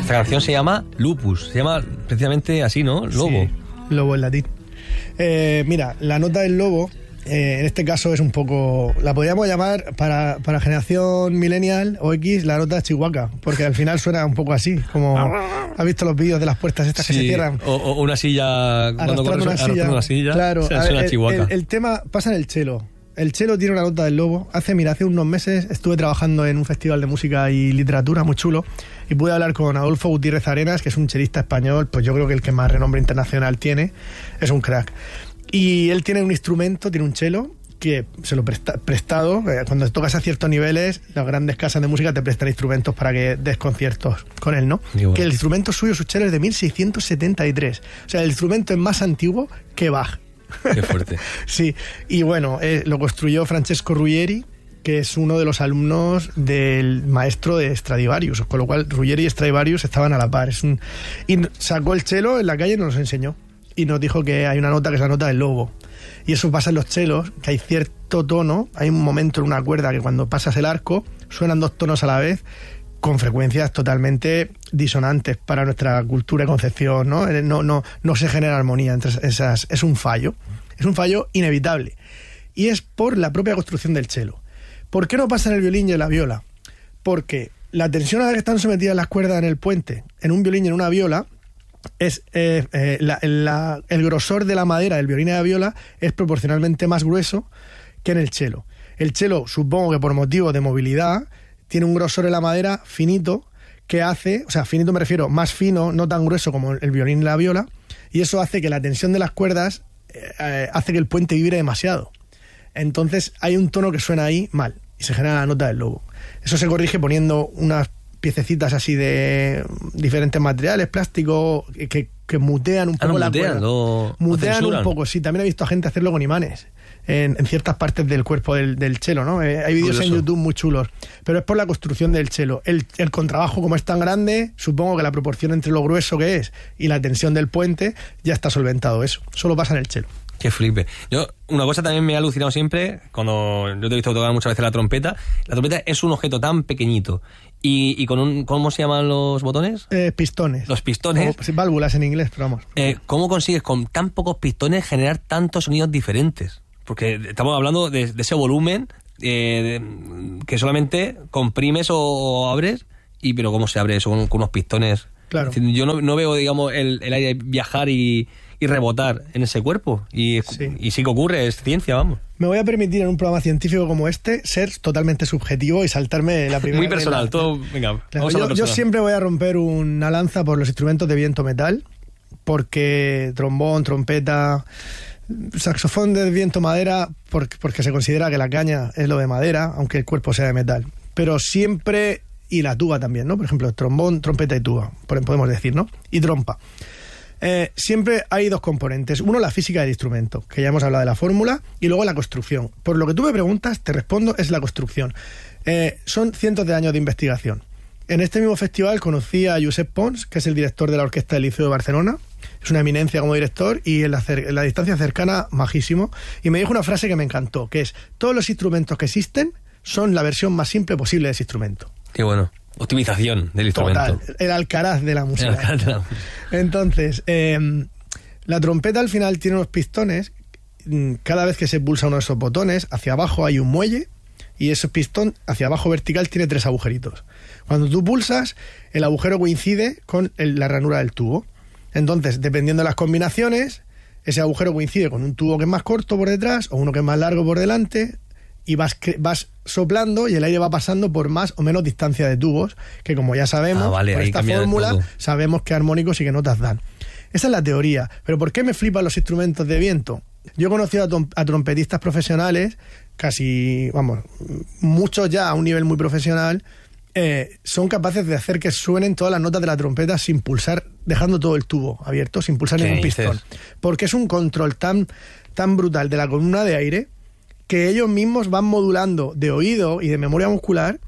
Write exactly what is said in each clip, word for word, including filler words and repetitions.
Esta canción se llama Lupus, se llama precisamente así, ¿no? Lobo. Sí, lobo en latín. Eh, mira, la nota del lobo, eh, en este caso es un poco... La podríamos llamar para, para generación millennial o X, la nota de Chihuahua, porque al final suena un poco así, como... ¿Has visto los vídeos de las puertas estas sí, que se cierran? O, o una silla... Cuando corres, una silla. una silla. Claro, o sea, suena el, Chihuahua. El, el tema pasa en el chelo. El chelo tiene una nota del lobo. Hace, mira, hace unos meses estuve trabajando en un festival de música y literatura muy chulo y pude hablar con Adolfo Gutiérrez Arenas, que es un chelista español, pues yo creo que el que más renombre internacional tiene, es un crack. Y él tiene un instrumento, tiene un chelo, que se lo presta prestado. Eh, cuando tocas a ciertos niveles, las grandes casas de música te prestan instrumentos para que des conciertos con él, ¿no? Bueno. Que el instrumento suyo, su chelo, es de mil seiscientos setenta y tres. O sea, el instrumento es más antiguo que Bach. Qué fuerte. Sí, y bueno, eh, lo construyó Francesco Ruggeri, que es uno de los alumnos del maestro de Stradivarius, con lo cual Ruggeri y Stradivarius estaban a la par. Es un... Y sacó el chelo en la calle y nos lo enseñó. Y nos dijo que hay una nota que es la nota del lobo. Y eso pasa en los chelos, que hay cierto tono, hay un momento en una cuerda que cuando pasas el arco suenan dos tonos a la vez, con frecuencias totalmente disonantes para nuestra cultura y concepción, ¿no? No, no, no se genera armonía entre esas. Es un fallo. Es un fallo inevitable. Y es por la propia construcción del chelo. ¿Por qué no pasa en el violín y en la viola? Porque la tensión a la que están sometidas las cuerdas en el puente, en un violín y en una viola, es eh, eh, la, la, el grosor de la madera del violín y de la viola es proporcionalmente más grueso que en el chelo. El chelo, supongo que por motivo de movilidad, tiene un grosor en la madera finito que hace, o sea, finito me refiero, más fino, no tan grueso como el violín y la viola, y eso hace que la tensión de las cuerdas eh, hace que el puente vibre demasiado. Entonces hay un tono que suena ahí mal y se genera la nota del lobo. Eso se corrige poniendo unas piececitas así de diferentes materiales, plástico, que, que mutean un poco ah, no, la mutean, cuerda. Lo, mutean lo un poco, sí. También he visto a gente hacerlo con imanes. En, en ciertas partes del cuerpo del, del chelo, ¿no? Eh, hay vídeos en YouTube muy chulos, pero es por la construcción del chelo. El, el contrabajo, como es tan grande, supongo que la proporción entre lo grueso que es y la tensión del puente ya está solventado eso. Solo pasa en el chelo. Qué flipe. Yo, una cosa también me ha alucinado siempre, cuando yo te he visto tocar muchas veces la trompeta. La trompeta es un objeto tan pequeñito y, y con un, ¿cómo se llaman los botones? Eh, pistones. Los pistones. O, válvulas en inglés, pero vamos. Eh, ¿Cómo consigues con tan pocos pistones generar tantos sonidos diferentes? Porque estamos hablando de, de ese volumen eh, de, que solamente comprimes o, o abres, y pero ¿cómo se abre eso con, con unos pistones? Claro. Es decir, yo no, no veo, digamos, el, el aire viajar y, y rebotar en ese cuerpo. Y sí. y sí que ocurre, es ciencia, vamos. Me voy a permitir en un programa científico como este ser totalmente subjetivo y saltarme la primera. Muy personal, la... todo. Venga, claro, vamos a yo, lo personal. Yo siempre voy a romper una lanza por los instrumentos de viento metal, porque trombón, trompeta, saxofón de viento madera, porque, porque se considera que la caña es lo de madera, aunque el cuerpo sea de metal. Pero siempre, y la tuba también, ¿no? Por ejemplo, trombón, trompeta y tuba, podemos decir, ¿no? Y trompa. Eh, siempre hay dos componentes. Uno, la física del instrumento, que ya hemos hablado de la fórmula, y luego la construcción. Por lo que tú me preguntas, te respondo, es la construcción. Eh, son cientos de años de investigación. En este mismo festival conocí a Josep Pons, que es el director de la Orquesta del Liceo de Barcelona. Es una eminencia como director y en la, en la distancia cercana, majísimo. Y me dijo una frase que me encantó, que es: todos los instrumentos que existen son la versión más simple posible de ese instrumento. Qué bueno. Optimización del instrumento. Total, el Alcaraz de la música. El Alcaraz de la música. Entonces, eh, la trompeta al final tiene unos pistones. Cada vez que se pulsa uno de esos botones, hacia abajo hay un muelle, y ese pistón hacia abajo vertical tiene tres agujeritos. Cuando tú pulsas, el agujero coincide con el, la ranura del tubo. Entonces, dependiendo de las combinaciones, ese agujero coincide con un tubo que es más corto por detrás o uno que es más largo por delante, y vas, vas soplando y el aire va pasando por más o menos distancia de tubos, que como ya sabemos, ah, vale, por esta fórmula todo. Sabemos qué armónicos y qué notas dan. Esa es la teoría. ¿Pero por qué me flipan los instrumentos de viento? Yo he conocido a, a trompetistas profesionales, casi, vamos, muchos ya a un nivel muy profesional, eh, son capaces de hacer que suenen todas las notas de la trompeta sin pulsar, dejando todo el tubo abierto, sin pulsar ningún pistón. Porque es un control tan, tan brutal de la columna de aire que ellos mismos van modulando de oído y de memoria muscular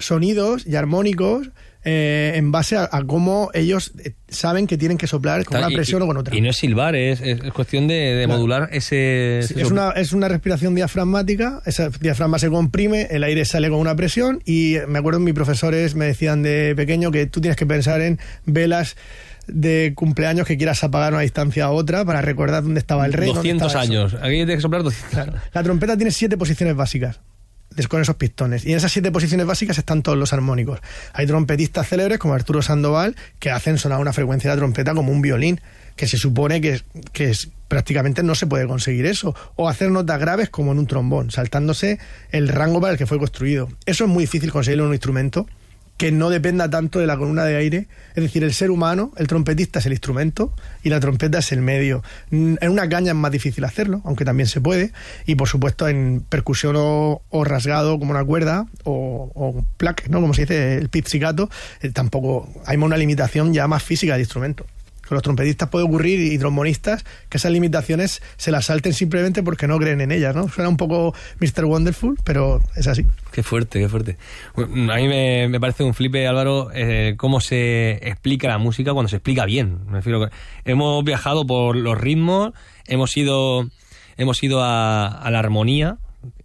sonidos y armónicos eh, en base a, a cómo ellos saben que tienen que soplar con Claro, una presión y, o con otra. Y no es silbar, es, es cuestión de, de Claro. modular ese... Sí, ese es, una, es una respiración diafragmática, ese diafragma se comprime, el aire sale con una presión y me acuerdo mis profesores me decían de pequeño que tú tienes que pensar en velas de cumpleaños que quieras apagar a una distancia a otra para recordar dónde estaba el rey. dónde doscientos estaba el años. sol. Aquí tienes que soplar doscientos. Claro. La trompeta tiene siete posiciones básicas con esos pistones. Y en esas siete posiciones básicas están todos los armónicos. Hay trompetistas célebres como Arturo Sandoval que hacen sonar una frecuencia de la trompeta como un violín, que se supone que, que es, prácticamente no se puede conseguir eso. O hacer notas graves como en un trombón, saltándose el rango para el que fue construido. Eso es muy difícil conseguirlo en un instrumento que no dependa tanto de la columna de aire. Es decir, el ser humano, el trompetista es el instrumento y la trompeta es el medio. En una caña es más difícil hacerlo, aunque también se puede, y por supuesto en percusión o, o rasgado como una cuerda o, o plaque, ¿no? Como se dice, el pizzicato, eh, tampoco hay una limitación ya más física del instrumento. Con los trompetistas puede ocurrir y trombonistas que esas limitaciones se las salten simplemente porque no creen en ellas, ¿no? Suena un poco mister Wonderful, pero es así. Qué fuerte, qué fuerte. A mí me, me parece un flipe, Álvaro, eh, cómo se explica la música cuando se explica bien. Me refiero que hemos viajado por los ritmos, hemos ido, hemos ido a, a la armonía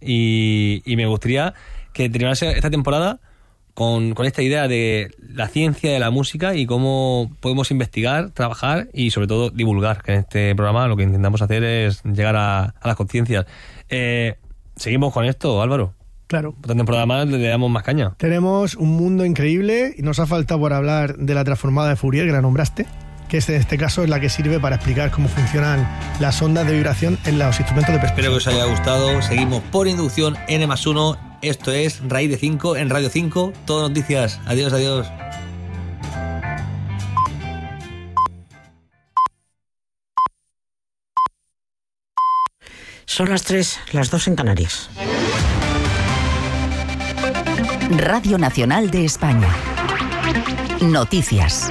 y, y me gustaría que terminase esta temporada Con, con esta idea de la ciencia de la música y cómo podemos investigar, trabajar y sobre todo divulgar, que en este programa lo que intentamos hacer es llegar a, a las conciencias. Eh, seguimos con esto, Álvaro. Claro. Otra temporada más le damos más caña. Tenemos un mundo increíble y nos ha faltado por hablar de la transformada de Fourier, que la nombraste, que es, en este caso es la que sirve para explicar cómo funcionan las ondas de vibración en los instrumentos de percusión. Espero que os haya gustado. Seguimos por inducción N más uno. Esto es Raíz de cinco en Radio cinco. Todo noticias. Adiós, adiós. Son las tres, las dos en Canarias. Radio Nacional de España. Noticias.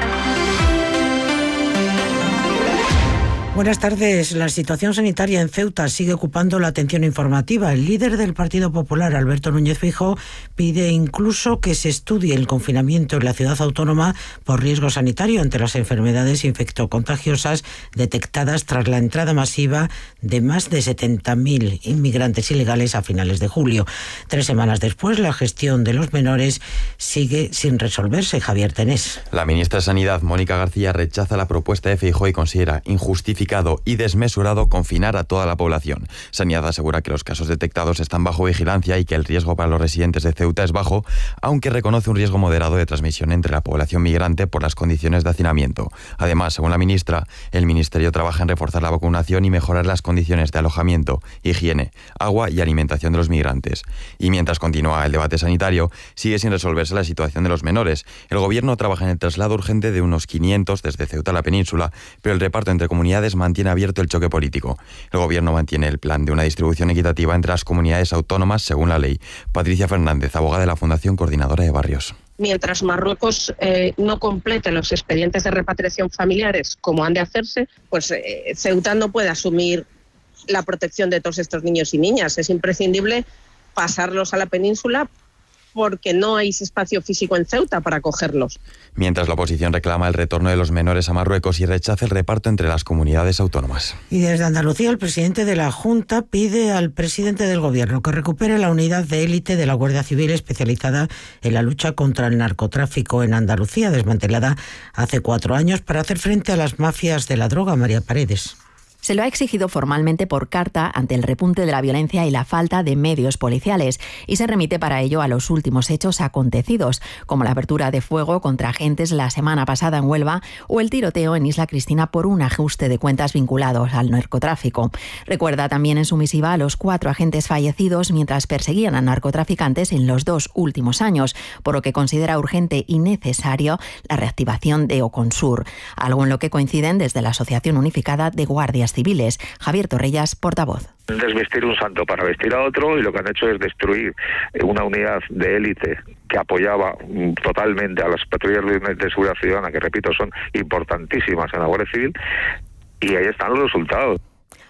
Buenas tardes. La situación sanitaria en Ceuta sigue ocupando la atención informativa. El líder del Partido Popular, Alberto Núñez Feijóo, pide incluso que se estudie el confinamiento en la ciudad autónoma por riesgo sanitario ante las enfermedades infectocontagiosas detectadas tras la entrada masiva de más de setenta mil inmigrantes ilegales a finales de julio. Tres semanas después, la gestión de los menores sigue sin resolverse. Javier Tenés. La ministra de Sanidad, Mónica García, rechaza la propuesta de Feijóo y considera injustificado y desmesurado confinar a toda la población. Sanidad asegura que los casos detectados están bajo vigilancia y que el riesgo para los residentes de Ceuta es bajo, aunque reconoce un riesgo moderado de transmisión entre la población migrante por las condiciones de hacinamiento. Además, según la ministra, el Ministerio trabaja en reforzar la vacunación y mejorar las condiciones de alojamiento, higiene, agua y alimentación de los migrantes. Y mientras continúa el debate sanitario, sigue sin resolverse la situación de los menores. El Gobierno trabaja en el traslado urgente de unos quinientos desde Ceuta a la península, pero el reparto entre comunidades mantiene abierto el choque político. El Gobierno mantiene el plan de una distribución equitativa entre las comunidades autónomas según la ley. Patricia Fernández, abogada de la Fundación Coordinadora de Barrios. Mientras Marruecos eh, no complete los expedientes de repatriación familiares como han de hacerse, pues eh, Ceuta no puede asumir la protección de todos estos niños y niñas. Es imprescindible pasarlos a la península porque no hay espacio físico en Ceuta para acogerlos. Mientras la oposición reclama el retorno de los menores a Marruecos y rechaza el reparto entre las comunidades autónomas. Y desde Andalucía, el presidente de la Junta pide al presidente del Gobierno que recupere la unidad de élite de la Guardia Civil especializada en la lucha contra el narcotráfico en Andalucía, desmantelada hace cuatro años para hacer frente a las mafias de la droga. María Paredes. Se lo ha exigido formalmente por carta ante el repunte de la violencia y la falta de medios policiales, y se remite para ello a los últimos hechos acontecidos, como la apertura de fuego contra agentes la semana pasada en Huelva o el tiroteo en Isla Cristina por un ajuste de cuentas vinculados al narcotráfico. Recuerda también en su misiva a los cuatro agentes fallecidos mientras perseguían a narcotraficantes en los dos últimos años, por lo que considera urgente y necesario la reactivación de Oconsur, algo en lo que coinciden desde la Asociación Unificada de Guardias Civiles. Javier Torrellas, portavoz. Desvestir un santo para vestir a otro, y lo que han hecho es destruir una unidad de élite que apoyaba totalmente a las patrullas de seguridad ciudadana, que repito son importantísimas en la Guardia Civil, y ahí están los resultados.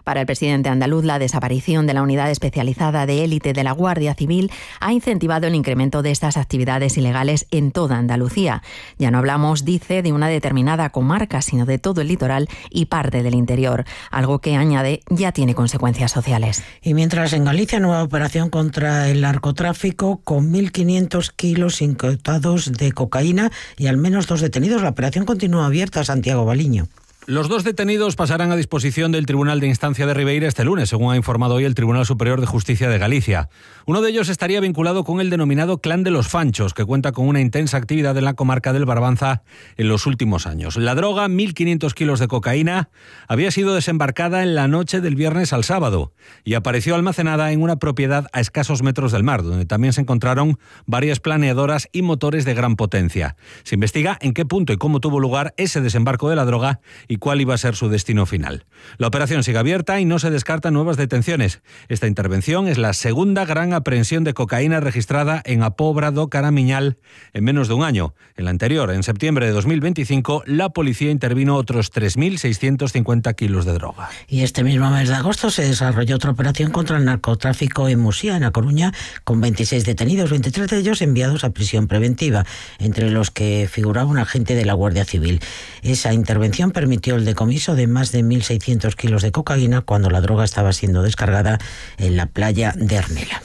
Para el presidente andaluz, la desaparición de la unidad especializada de élite de la Guardia Civil ha incentivado el incremento de estas actividades ilegales en toda Andalucía. Ya no hablamos, dice, de una determinada comarca, sino de todo el litoral y parte del interior, algo que, añade, ya tiene consecuencias sociales. Y mientras en Galicia, nueva operación contra el narcotráfico con mil quinientos kilos incautados de cocaína y al menos dos detenidos. La operación continúa abierta. Santiago Baliño. Los dos detenidos pasarán a disposición del Tribunal de Instancia de Ribeira este lunes, según ha informado hoy el Tribunal Superior de Justicia de Galicia. Uno de ellos estaría vinculado con el denominado Clan de los Fanchos, que cuenta con una intensa actividad en la comarca del Barbanza en los últimos años. La droga, mil quinientos kilos de cocaína, había sido desembarcada en la noche del viernes al sábado y apareció almacenada en una propiedad a escasos metros del mar, donde también se encontraron varias planeadoras y motores de gran potencia. Se investiga en qué punto y cómo tuvo lugar ese desembarco de la droga y cuál iba a ser su destino final. La operación sigue abierta y no se descartan nuevas detenciones. Esta intervención es la segunda gran aprehensión de cocaína registrada en A Pobra do Caramiñal en menos de un año. En la anterior, en septiembre de dos mil veinticinco, la policía intervino otros tres mil seiscientos cincuenta kilos de droga. Y este mismo mes de agosto se desarrolló otra operación contra el narcotráfico en Musía, en A Coruña, con veintiséis detenidos, veintitrés de ellos enviados a prisión preventiva, entre los que figuraba un agente de la Guardia Civil. Esa intervención permitió el decomiso de más de mil seiscientos kilos de cocaína cuando la droga estaba siendo descargada en la playa de Arnela.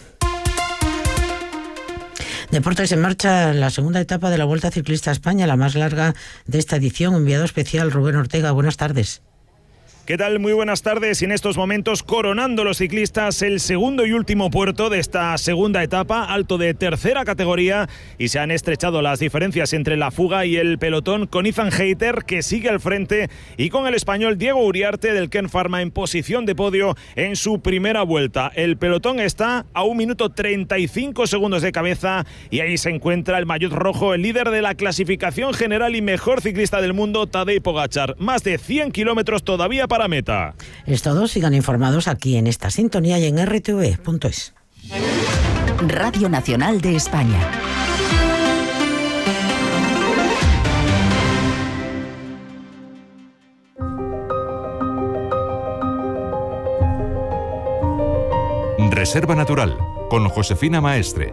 Deportes, en marcha la segunda etapa de la Vuelta Ciclista a España, la más larga de esta edición. Enviado especial Rubén Ortega, buenas tardes. ¿Qué tal? Muy buenas tardes. Y en estos momentos coronando los ciclistas el segundo y último puerto de esta segunda etapa, alto de tercera categoría, y se han estrechado las diferencias entre la fuga y el pelotón, con Ethan Hayter, que sigue al frente, y con el español Diego Uriarte del Ken Pharma en posición de podio en su primera vuelta. El pelotón está a un minuto treinta y cinco segundos de cabeza, y ahí se encuentra el maillot rojo, el líder de la clasificación general y mejor ciclista del mundo, Tadej Pogačar. Más de cien kilómetros todavía para meta. Es todo, sigan informados aquí en esta sintonía y en r t v punto es. Radio Nacional de España. Reserva Natural, con Josefina Maestre.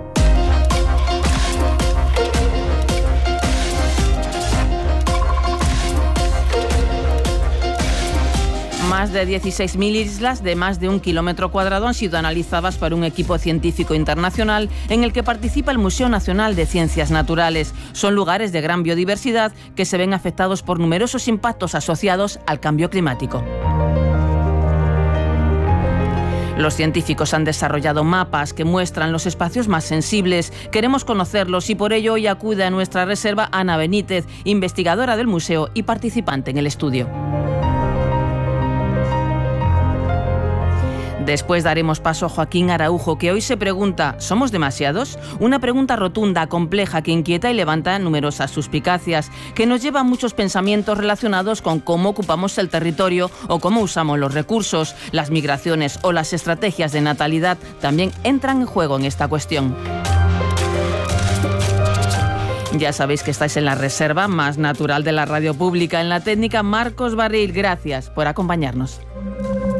Más de dieciséis mil islas de más de un kilómetro cuadrado han sido analizadas por un equipo científico internacional en el que participa el Museo Nacional de Ciencias Naturales. Son lugares de gran biodiversidad que se ven afectados por numerosos impactos asociados al cambio climático. Los científicos han desarrollado mapas que muestran los espacios más sensibles. Queremos conocerlos y por ello hoy acude a nuestra reserva Ana Benítez, investigadora del museo y participante en el estudio. Después daremos paso a Joaquín Araujo, que hoy se pregunta, ¿somos demasiados? Una pregunta rotunda, compleja, que inquieta y levanta numerosas suspicacias, que nos lleva a muchos pensamientos relacionados con cómo ocupamos el territorio o cómo usamos los recursos. Las migraciones o las estrategias de natalidad también entran en juego en esta cuestión. Ya sabéis que estáis en la reserva más natural de la radio pública. En la técnica, Marcos Barril, gracias por acompañarnos.